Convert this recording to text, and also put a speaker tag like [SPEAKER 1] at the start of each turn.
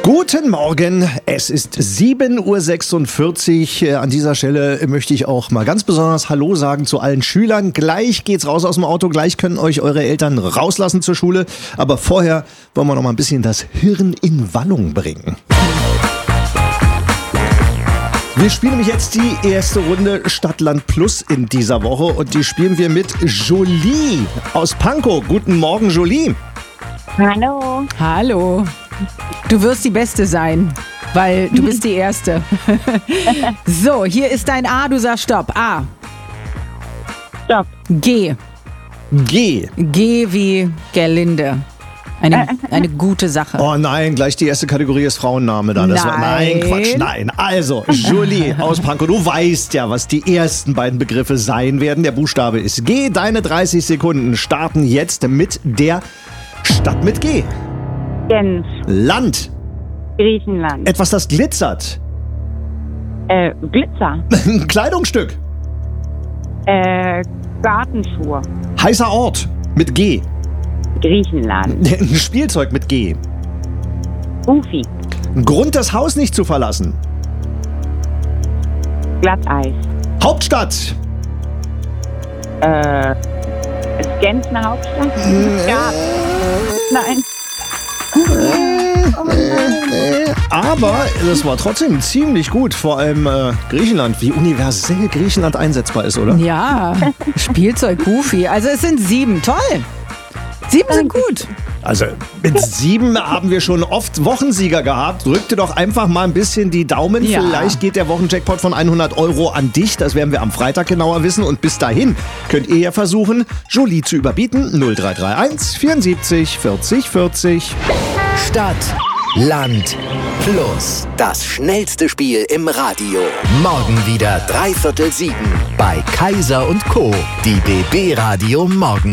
[SPEAKER 1] Guten Morgen, es ist 7.46 Uhr. An dieser Stelle möchte ich auch mal ganz besonders Hallo sagen zu allen Schülern. Gleich geht's raus aus dem Auto, gleich können euch eure Eltern rauslassen zur Schule. Aber vorher wollen wir noch mal ein bisschen das Hirn in Wallung bringen. Wir spielen nämlich jetzt die erste Runde Stadtland Plus in dieser Woche und die spielen wir mit Jolie aus Pankow. Guten Morgen, Jolie.
[SPEAKER 2] Hallo.
[SPEAKER 3] Hallo. Du wirst die Beste sein, weil du bist die Erste. So, hier ist dein A, du sagst Stopp. A.
[SPEAKER 2] Stopp.
[SPEAKER 3] G.
[SPEAKER 1] G.
[SPEAKER 3] G wie Gerlinde. Eine gute Sache.
[SPEAKER 1] Oh nein, gleich die erste Kategorie ist Frauenname da. Nein, Quatsch, nein. Also, Jolie aus Pankow, du weißt ja, was die ersten beiden Begriffe sein werden. Der Buchstabe ist G. Deine 30 Sekunden starten jetzt mit der Stadt mit G.
[SPEAKER 2] Genf.
[SPEAKER 1] Land.
[SPEAKER 2] Griechenland.
[SPEAKER 1] Etwas, das glitzert.
[SPEAKER 2] Glitzer.
[SPEAKER 1] Ein Kleidungsstück.
[SPEAKER 2] Gartenschuhe.
[SPEAKER 1] Heißer Ort mit G.
[SPEAKER 2] Griechenland.
[SPEAKER 1] Ein Spielzeug mit G.
[SPEAKER 2] Goofy.
[SPEAKER 1] Grund, das Haus nicht zu verlassen.
[SPEAKER 2] Glatteis.
[SPEAKER 1] Hauptstadt.
[SPEAKER 2] Ist Genf eine Hauptstadt? Ja. Nein.
[SPEAKER 1] Aber das war trotzdem ziemlich gut. Vor allem Griechenland. Wie universell Griechenland einsetzbar ist, oder?
[SPEAKER 3] Ja, Spielzeug Goofy. Also es sind 7. Toll. 7 sind gut.
[SPEAKER 1] Also mit 7 haben wir schon oft Wochensieger gehabt. Drück dir doch einfach mal ein bisschen die Daumen.
[SPEAKER 3] Ja.
[SPEAKER 1] Vielleicht geht der Wochenjackpot von 100 € an dich. Das werden wir am Freitag genauer wissen. Und bis dahin könnt ihr ja versuchen, Jolie zu überbieten. 0331 74 40 40.
[SPEAKER 4] Stadt, Land, Plus. Das schnellste Spiel im Radio. Morgen wieder 6:45 bei Kaiser & Co. Die BB Radio Morgen.